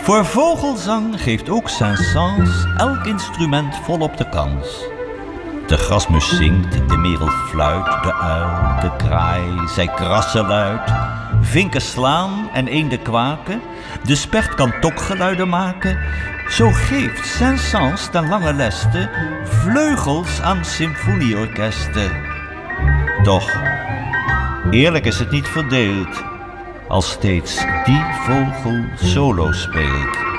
Voor vogelzang geeft ook Saint-Saëns elk instrument volop de kans. De grasmus zingt, de merel fluit, de uil, de kraai, zij krassen luid. Vinken slaan en eenden kwaken, de spert kan tokgeluiden maken. Zo geeft Saint-Saëns ten lange leste vleugels aan symfonieorkesten. Doch, eerlijk is het niet verdeeld, als steeds die vogel solo speelt.